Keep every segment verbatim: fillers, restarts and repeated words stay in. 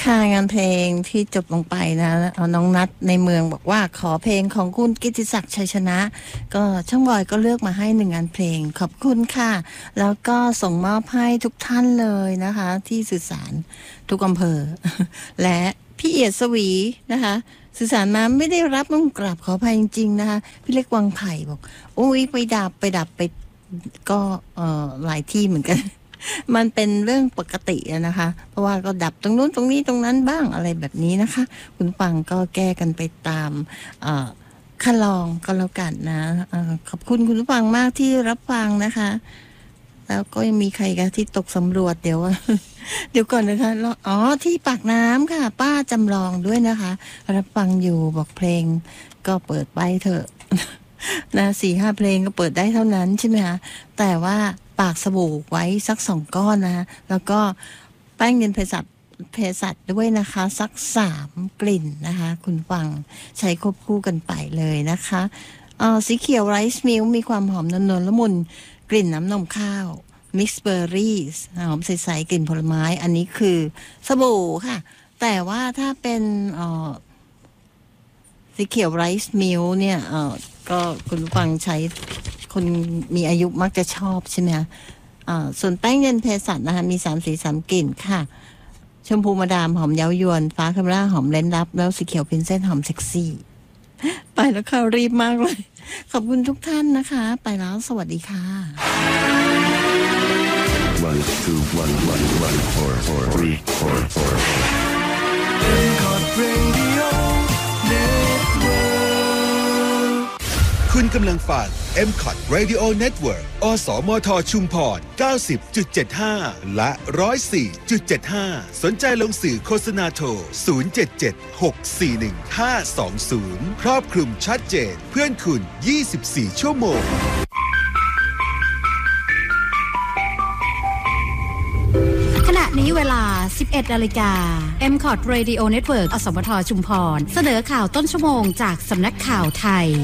ค่ะงานเพลงที่จบลงไปนะเอาน้องนัทในเมืองบอกว่าขอเพลงของคุณกิตติศักดิ์ชัยชนะก็ช่างบอยก็เลือกมาให้หนึ่งงานเพลงขอบคุณค่ะแล้วก็ส่งมอบให้ทุกท่านเลยนะคะที่สื่อสารทุกอำเภอ และพี่เอียดสวีนะคะสื่อสารมาไม่ได้รับต้องกราบขออภัยจริงๆนะคะพี่เล็กวังไผ่บอกโอ้ยไปดับไปดับไปก็เอ่อหลายที่เหมือนกันมันเป็นเรื่องปกตินะคะเพราะว่าก็ดับตรงนู้นตรงนี้ตรงนั้นบ้างอะไรแบบนี้นะคะคุณฟังก็แก้กันไปตามขั้นลองก็แล้วกันนะขอบคุณคุณผู้ฟังมากที่รับฟังนะคะแล้วก็ยังมีใครกันที่ตกสำรวจเดี๋ยวเดี๋ยวก่อนนะคะอ๋อที่ปากน้ำค่ะป้าจำลองด้วยนะคะรับฟังอยู่บอกเพลงก็เปิดไปเถอะนะสี่ห้าเพลงก็เปิดได้เท่านั้นใช่ไหมคะแต่ว่าปากสบู่ไว้สักสองก้อนนะแล้วก็แป้งเย็นเภสัชเภสัชด้วยนะคะสักสามกลิ่นนะคะคุณฟังใช้ควบคู่กันไปเลยนะคะเอ่อสีเขียวไรซ์มิลค์มีความหอมนวลละมุนกลิ่นน้ำนมข้าวมิกซ์เบอร์รี่หอมใสๆกลิ่นผลไม้อันนี้คือสบู่ค่ะแต่ว่าถ้าเป็นเอ่อสีเขียวไรซ์มิลค์เนี่ยเอ่อก็คุณฟังใช้คนมีอายุมักจะชอบใช่ไหมคะอ่าส่วนแป้งเย็นเภสัชนะคะมีสามสีสามกลิ่นค่ะชมพูมาดามหอมเย้ายวนฟ้าคาเมล่าหอมเล่นลับแล้วสีเขียวพินเซนหอมเซ็กซี่ไปแล้วค่ะรีบมากเลยขอบคุณทุกท่านนะคะไปแล้วสวัสดีค่ะ one two one one one four four three four four คุณกำลังฟัง เอ็ม คอท Radio Network อสมทชุมพร เก้าสิบจุดเจ็ดห้า และ หนึ่งร้อยสี่จุดเจ็ดห้า สนใจลงสื่อโฆษณาโทร ศูนย์ เจ็ด เจ็ด หก สี่ หนึ่ง ห้า สอง ศูนย์ ครอบคลุมชัดเจนเพื่อนคุณ ยี่สิบสี่ ชั่วโมงขณะนี้เวลา สิบเอ็ด นาฬิกา เอ็ม คอท Radio Network อสมทชุมพรเสนอข่าวต้นชั่วโมงจากสำนักข่าวไทย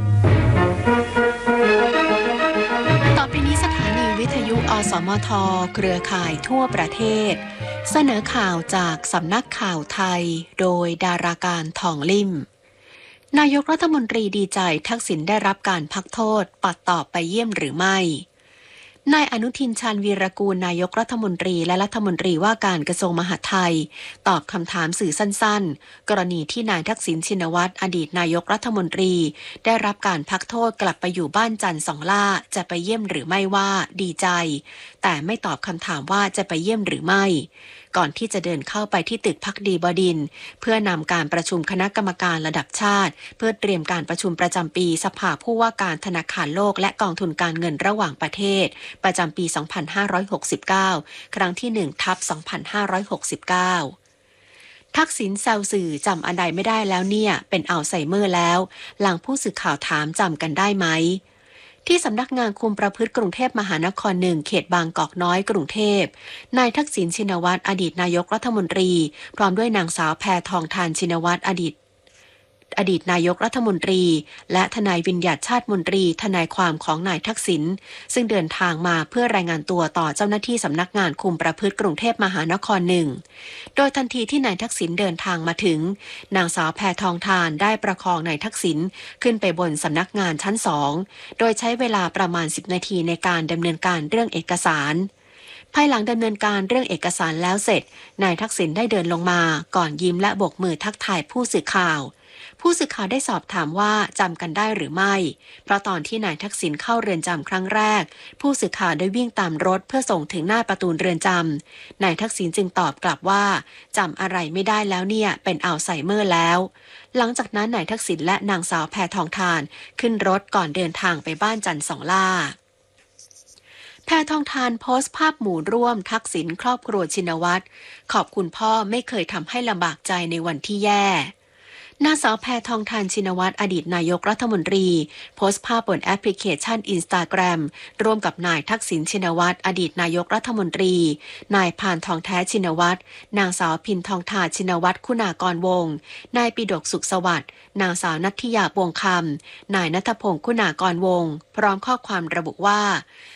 ต่อไปนี้สถานีวิทยุอสมทเครือข่ายทั่วประเทศเสนอข่าวจากสำนักข่าวไทยโดยดาราการทองลิ่มนายกรัฐมนตรีดีใจทักษิณได้รับการพักโทษปัดตอบไปเยี่ยมหรือไม่นายอนุทินชาญวีรกูลนายกรัฐมนตรีและรัฐมนตรีว่าการกระทรวงมหาดไทยตอบคำถามสื่อสั้นๆกรณีที่นายทักษิณชินวัตรอดีตนายกรัฐมนตรีได้รับการพักโทษกลับไปอยู่บ้านจันทร์สองล่าจะไปเยี่ยมหรือไม่ว่าดีใจแต่ไม่ตอบคำถามว่าจะไปเยี่ยมหรือไม่ก่อนที่จะเดินเข้าไปที่ตึกภักดีบดินทร์เพื่อนำการประชุมคณะกรรมการระดับชาติเพื่อเตรียมการประชุมประจำปีสภาผู้ว่าการธนาคารโลกและกองทุนการเงินระหว่างประเทศประจำปี สองพันห้าร้อยหกสิบเก้า ครั้งที่ หนึ่ง ทับ สองพันห้าร้อยหกสิบเก้า ทักษิณแซวสื่อจำอันใดไม่ได้แล้วเนี่ยเป็นอัลไซเมอร์แล้วหลังผู้สื่อข่าวถามจำกันได้ไหมที่สำนักงานคุมประพฤติกรุงเทพมหานครหนึ่งเขตบางกอกน้อยกรุงเทพนายทักษิณชินวัตรอดีตนายกรัฐมนตรีพร้อมด้วยนางสาวแพทองธารชินวัตรอดีตอดีตนายกรัฐมนตรีและทนายวิญญัติชาติมนตรีทนายความของนายทักษิณซึ่งเดินทางมาเพื่อรายงานตัวต่อเจ้าหน้าที่สำนักงานคุมประพฤติกรุงเทพมหานครหนึ่งโดยทันทีที่นายทักษิณเดินทางมาถึงนางสาวแพทองธารได้ประคองนายทักษิณขึ้นไปบนสำนักงานชั้นสองโดยใช้เวลาประมาณสิบนาทีในการดำเนินการเรื่องเอกสารภายหลังดำเนินการเรื่องเอกสารแล้วเสร็จนายทักษิณได้เดินลงมาก่อนยิ้มและโบกมือทักทายผู้สื่อข่าวผู้สื่อข่าวได้สอบถามว่าจำกันได้หรือไม่เพราะตอนที่นายทักษิณเข้าเรือนจำครั้งแรกผู้สื่อข่าวได้วิ่งตามรถเพื่อส่งถึงหน้าประตูเรือนจำนายทักษิณจึงตอบกลับว่าจำอะไรไม่ได้แล้วเนี่ยเป็นอัลไซเมอร์แล้วหลังจากนั้นนายทักษิณและนางสาวแพทองธารขึ้นรถก่อนเดินทางไปบ้านจันทร์สองล่าแพทองธารโพสต์ภาพหมู่ร่วมทักษิณครอบครัวชินวัตรขอบคุณพ่อไม่เคยทำให้ลำบากใจในวันที่แย่นางสาวแพทองธารชินวัตรอดีตนายกรัฐมนตรีโพสต์ภาพบนแอปพลิเคชัน Instagram ร่วมกับนายทักษิณชินวัตรอดีตนายกรัฐมนตรีนายพานทองแท้ชินวัตรนางสาวพินทองทาชินวัตรคุณากรวงศ์นายปิฎกสุขสวัสดิ์นางสาวนัทธิยาปวงคำนายณัฐพงศ์คุณากรวงศ์พร้อมข้อความระบุว่า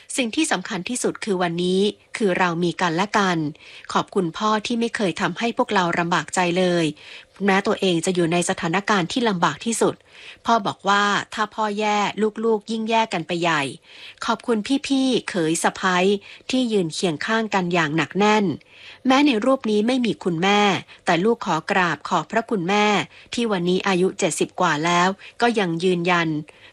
สิ่งที่สำคัญที่สุดคือวันนี้คือเรามีกันและกันขอบคุณพ่อที่ไม่เคยทำให้พวกเราลำบากใจเลยแม้ตัวเองจะอยู่ในสถานการณ์ที่ลำบากที่สุดพ่อบอกว่าถ้าพ่อแย่ลูกๆยิ่งแย่กันไปใหญ่ขอบคุณพี่ๆเขยสะใภ้ที่ยืนเคียงข้างกันอย่างหนักแน่นแม้ในรูปนี้ไม่มีคุณแม่แต่ลูกขอกราบขอบพระคุณแม่ที่วันนี้อายุเจ็ดสิบกว่าแล้วก็ยังยืนยัน